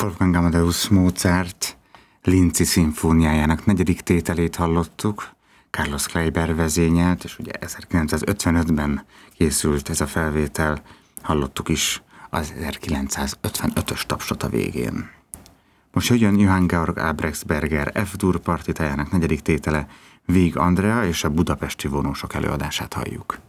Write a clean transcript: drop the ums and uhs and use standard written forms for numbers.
Wolfgang Amadeus Mozart Linci szimfóniájának 4. tételét hallottuk, Carlos Kleiber vezényelt, és ugye 1955-ben készült ez a felvétel, hallottuk is az 1955-ös tapsot a végén. Most jöjjön Johann Georg Albrechtsberger F-dur partitájának 4. tétele, Vég Andrea és a budapesti vonósok előadását halljuk.